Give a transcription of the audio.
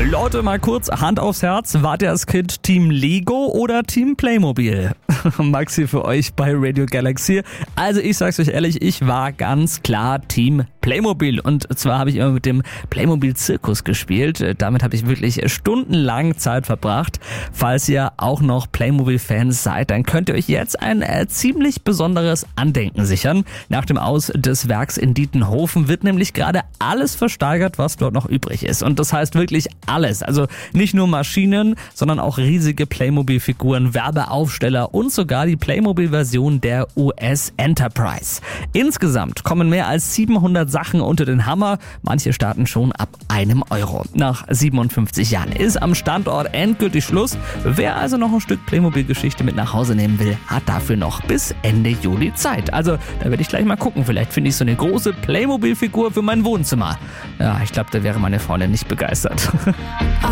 Leute, mal kurz Hand aufs Herz. Wart ihr als Kind Team Lego oder Team Playmobil? Max hier für euch bei Radio Galaxy. Also ich sag's euch ehrlich, ich war ganz klar Team Playmobil. Und zwar habe ich immer mit dem Playmobil-Zirkus gespielt. Damit habe ich wirklich stundenlang Zeit verbracht. Falls ihr auch noch Playmobil-Fans seid, dann könnt ihr euch jetzt ein ziemlich besonderes Andenken sichern. Nach dem Aus des Werks in Dietenhofen wird nämlich gerade alles versteigert, was dort noch übrig ist. Und das heißt wirklich alles. Also nicht nur Maschinen, sondern auch riesige Playmobil-Figuren, Werbeaufsteller und sogar die Playmobil-Version der US Enterprise. Insgesamt kommen mehr als 700 Sachen unter den Hammer. Manche starten schon ab €1. Nach 57 Jahren ist am Standort endgültig Schluss. Wer also noch ein Stück Playmobil-Geschichte mit nach Hause nehmen will, hat dafür noch bis Ende Juli Zeit. Also da werde ich gleich mal gucken. Vielleicht finde ich so eine große Playmobil-Figur für mein Wohnzimmer. Ja, ich glaube, da wäre meine Freundin nicht begeistert.